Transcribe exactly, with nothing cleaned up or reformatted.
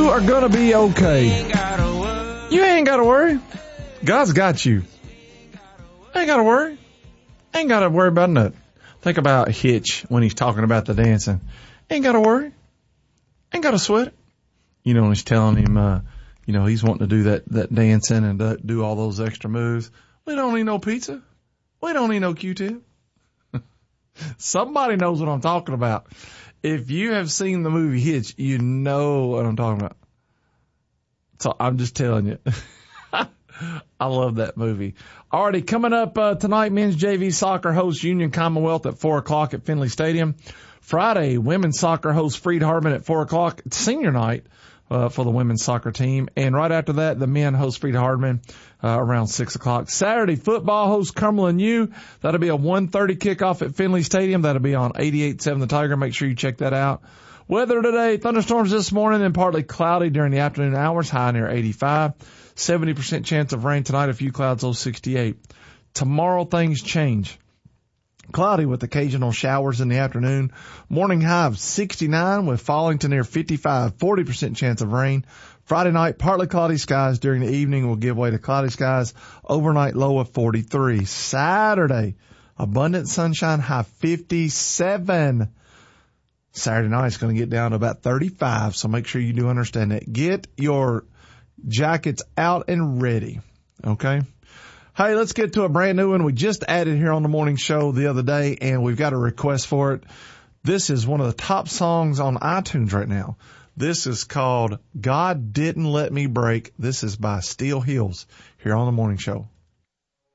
You are going to be okay. You ain't got to worry. God's got you. Ain't got to worry. Ain't got to worry about nothing. Think about Hitch when he's talking about the dancing. Ain't got to worry. Ain't got to sweat it. You know, when he's telling him, uh, you know, he's wanting to do that, that dancing and uh, do all those extra moves. We don't need no pizza. We don't need no Q-tip. Somebody knows what I'm talking about. If you have seen the movie Hitch, you know what I'm talking about. So I'm just telling you. I love that movie. Already coming up uh, tonight, men's J V soccer hosts Union Commonwealth at four o'clock at Finley Stadium. Friday, women's soccer hosts Freed Hardeman at four o'clock. It's senior night uh, for the women's soccer team. And right after that, the men host Freed Hardeman uh, around six o'clock. Saturday, football hosts Cumberland U. That'll be a one thirty kickoff at Finley Stadium. That'll be on eighty-eight point seven The Tiger. Make sure you check that out. Weather today, thunderstorms this morning and partly cloudy during the afternoon hours, high near eighty-five. seventy percent chance of rain tonight, a few clouds, low sixty-eight. Tomorrow things change. Cloudy with occasional showers in the afternoon. Morning high of sixty-nine with falling to near fifty-five. forty percent chance of rain. Friday night, partly cloudy skies during the evening will give way to cloudy skies. Overnight low of forty-three. Saturday, abundant sunshine, high fifty-seven. Saturday night it's going to get down to about thirty-five, so make sure you do understand that. Get your jackets out and ready, okay? Hey, let's get to a brand new one we just added here on the morning show the other day, and we've got a request for it. This is one of the top songs on iTunes right now. This is called God Didn't Let Me Break. This is by Steel Hills here on the morning show.